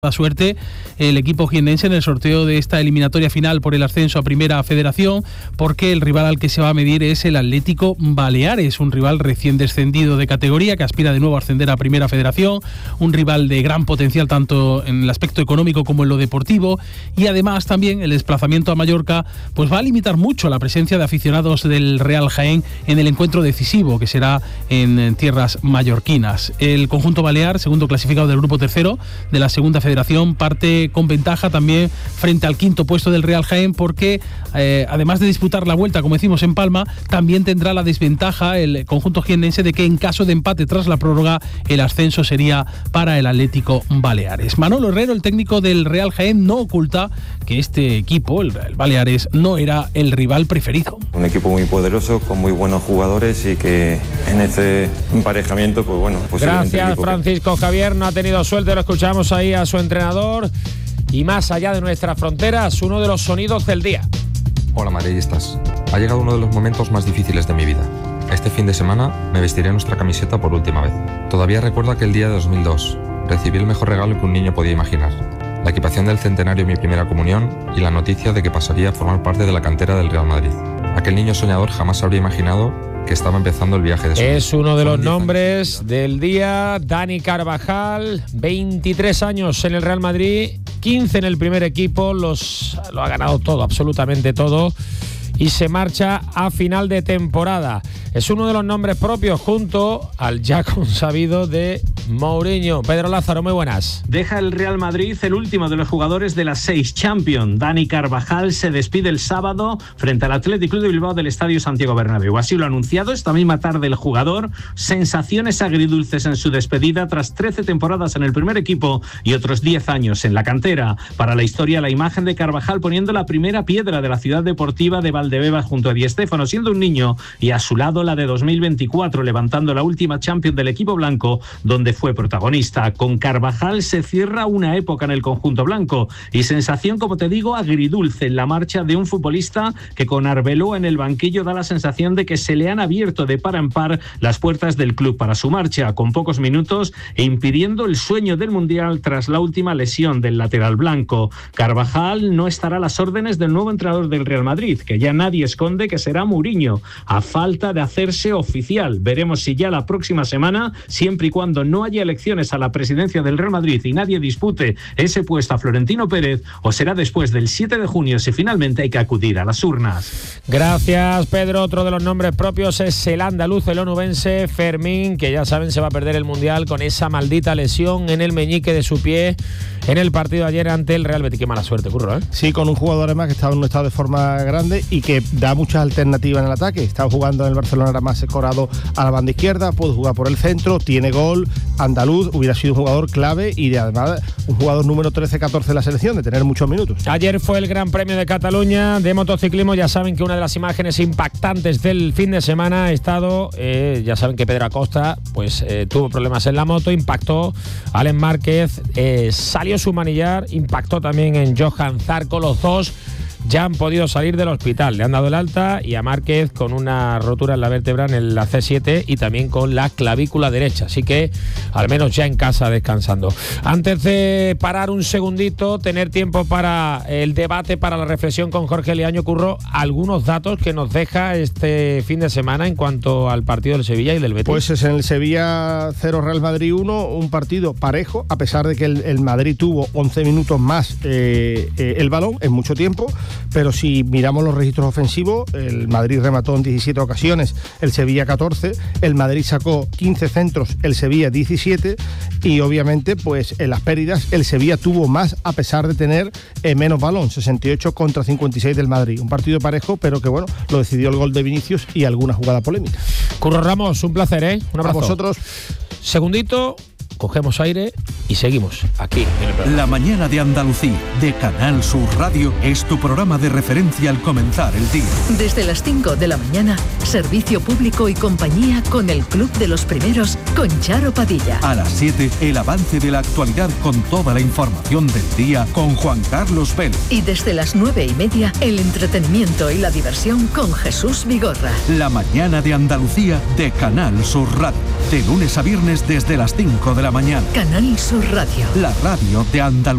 La suerte el equipo jiennense en el sorteo de esta eliminatoria final por el ascenso a Primera Federación, porque el rival al que se va a medir es el Atlético Baleares, un rival recién descendido de categoría que aspira de nuevo a ascender a Primera Federación, un rival de gran potencial tanto en el aspecto económico como en lo deportivo, y además también el desplazamiento a Mallorca pues va a limitar mucho la presencia de aficionados del Real Jaén en el encuentro decisivo que será en tierras mallorquinas. El conjunto balear, segundo clasificado del grupo tercero de la Segunda Federación, parte con ventaja también frente al quinto puesto del Real Jaén, porque además de disputar la vuelta, como decimos, en Palma, también tendrá la desventaja el conjunto jiennense de que en caso de empate tras la prórroga el ascenso sería para el Atlético Baleares. Manolo Herrero, el técnico del Real Jaén, no oculta que este equipo, el Baleares, no era el rival preferido. Un equipo muy poderoso, con muy buenos jugadores, y que en este emparejamiento, pues bueno... Gracias, Francisco Javier, no ha tenido suerte, lo escuchamos ahí a su entrenador. Y más allá de nuestras fronteras, uno de los sonidos del día. Hola madridistas, ha llegado uno de los momentos más difíciles de mi vida. Este fin de semana me vestiré nuestra camiseta por última vez. Todavía recuerdo aquel día de 2002. Recibí el mejor regalo que un niño podía imaginar: la equipación del centenario de mi primera comunión y la noticia de que pasaría a formar parte de la cantera del Real Madrid. Aquel niño soñador jamás habría imaginado que estaba empezando el viaje de su vida. Es uno de los nombres del día. Dani Carvajal, 23 años en el Real Madrid, 15 en el primer equipo, lo ha ganado todo, absolutamente todo, y se marcha a final de temporada. Es uno de los nombres propios junto al ya consabido de Mourinho. Pedro Lázaro, muy buenas. Deja el Real Madrid el último de los jugadores de las 6 Champions. Dani Carvajal se despide el sábado frente al Athletic Club de Bilbao del Estadio Santiago Bernabéu. Así lo ha anunciado esta misma tarde el jugador. Sensaciones agridulces en su despedida tras 13 temporadas en el primer equipo y otros 10 años en la cantera. Para la historia, la imagen de Carvajal poniendo la primera piedra de la ciudad deportiva de Valdebebas junto a Di Stéfano siendo un niño, y a su lado la de 2024 levantando la última Champions del equipo blanco donde fue protagonista. Con Carvajal se cierra una época en el conjunto blanco y sensación, como te digo, agridulce en la marcha de un futbolista que con Arbeloa en el banquillo da la sensación de que se le han abierto de par en par las puertas del club para su marcha, con pocos minutos e impidiendo el sueño del Mundial tras la última lesión del lateral blanco. Carvajal no estará a las órdenes del nuevo entrenador del Real Madrid, que ya nadie esconde que será Mourinho, a falta de hacerse oficial. Veremos si ya la próxima semana, siempre y cuando no haya elecciones a la presidencia del Real Madrid y nadie dispute ese puesto a Florentino Pérez, o será después del 7 de junio si finalmente hay que acudir a las urnas. Gracias, Pedro. Otro de los nombres propios es el andaluz, el onubense Fermín, que ya saben se va a perder el Mundial con esa maldita lesión en el meñique de su pie en el partido ayer ante el Real Betis. Qué mala suerte, Curro, ¿eh? Sí, con un jugador además que estaba en un estado de forma grande y que da muchas alternativas en el ataque. Estaba jugando en el Barcelona, era más escorado a la banda izquierda, puede jugar por el centro, tiene gol, andaluz, hubiera sido un jugador clave y además un jugador número 13-14 de la selección, de tener muchos minutos. Ayer fue el Gran Premio de Cataluña de motociclismo. Ya saben que una de las imágenes impactantes del fin de semana ha estado, ya saben que Pedro Acosta pues tuvo problemas en la moto, impactó a Alen Márquez, salió su manillar, impactó también en Johan Zarco. Los dos ya han podido salir del hospital, le han dado el alta, y a Márquez con una rotura en la vértebra en la C7 y también con la clavícula derecha, así que al menos ya en casa descansando. Antes de parar un segundito, tener tiempo para el debate, para la reflexión con Jorge Leaño. Curro, algunos datos que nos deja este fin de semana en cuanto al partido del Sevilla y del Betis. Pues es en el Sevilla 0 Real Madrid 1, un partido parejo, a pesar de que el Madrid tuvo 11 minutos más el balón en mucho tiempo. Pero si miramos los registros ofensivos, el Madrid remató en 17 ocasiones, el Sevilla 14, el Madrid sacó 15 centros, el Sevilla 17, y obviamente pues en las pérdidas el Sevilla tuvo más a pesar de tener menos balón, 68 contra 56 del Madrid. Un partido parejo, pero que bueno, lo decidió el gol de Vinicius y alguna jugada polémica. Curro Ramos, un placer, ¿eh? Un abrazo. A vosotros. Segundito, cogemos aire y seguimos aquí en el programa. La mañana de Andalucía, de Canal Sur Radio, es tu programa de referencia al comenzar el día. Desde las 5 de la mañana, servicio público y compañía con el Club de los Primeros, con Charo Padilla. A las 7, el avance de la actualidad con toda la información del día con Juan Carlos Vélez. Y desde las 9:30, el entretenimiento y la diversión con Jesús Vigorra. La mañana de Andalucía, de Canal Sur Radio, de lunes a viernes desde las 5 de la la mañana. Canal Sur Radio. La radio de Andalucía.